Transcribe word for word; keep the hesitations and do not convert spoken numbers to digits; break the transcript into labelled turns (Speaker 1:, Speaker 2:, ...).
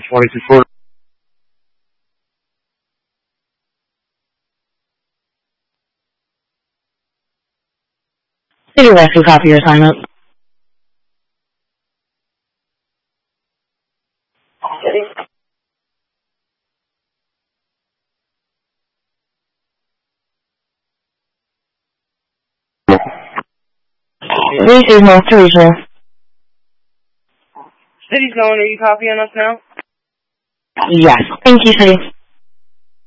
Speaker 1: forty-two Ford.
Speaker 2: City Rescue, copy your assignment. This is North Teresa.
Speaker 3: City's going, are you copying us now?
Speaker 2: Yes. Thank you, City.